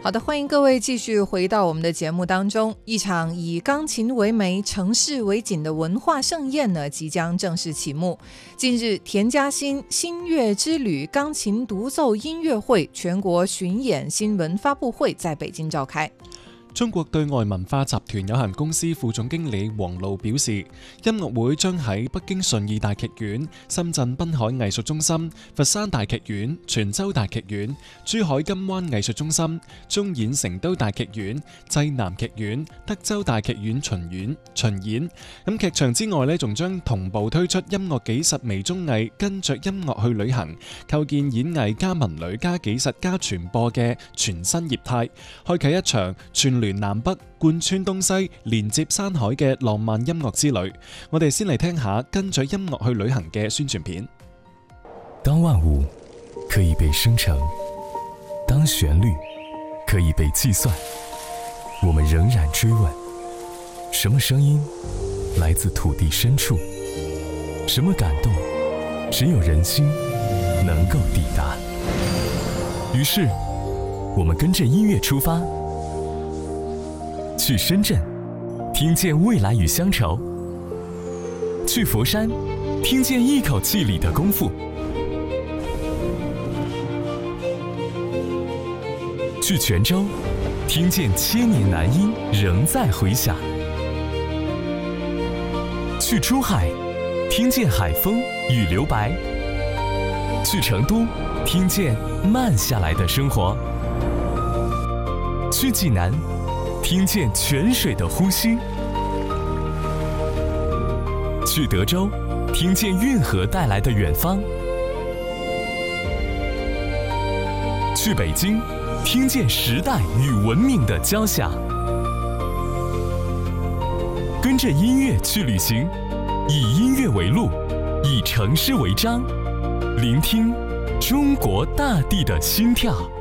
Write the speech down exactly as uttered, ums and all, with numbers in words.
好的，欢迎各位继续回到我们的节目当中。一场以钢琴为媒、城市为景的文化盛宴呢，即将正式启幕。近日，田嘉欣新月之旅钢琴独奏音乐会全国巡演新闻发布会在北京召开。 中國對外文化集團有限公司副總經理黃璐表示，音樂會將喺北京順義大劇院、深圳濱海藝術中心、佛山大劇院、泉州大劇院、珠海金灣藝術中心、中演成都大劇院、濟南劇院、德州大劇院巡演。巡演咁劇場之外呢，仲將同步推出音樂紀實微綜藝，跟着音樂去旅行，構建演藝加文旅加紀實加傳播嘅全新業態，開啟一場全聯南北、貫穿東西、連接山海嘅浪漫音樂之旅。我哋先嚟聽下跟着音樂去旅行嘅宣傳片。 當萬物可以被生成，當旋律可以被計算，我們仍然追問，什麼聲音來自土地深處？什麼感動只有人心能夠抵達？於是我們跟着音樂出發，去深圳聽見未來與鄉愁，去佛山聽見一口氣裡的功夫，去泉州聽見千年南音仍在回響，去珠海聽見海風與留白，去成都聽見慢下來的生活，去濟南聽見泉水的呼吸，去德州聽見運河帶來的遠方，去北京聽見時代與文明的交響。跟着音樂去旅行，以音樂為路，以城市為章，聆聽中國大地的心跳。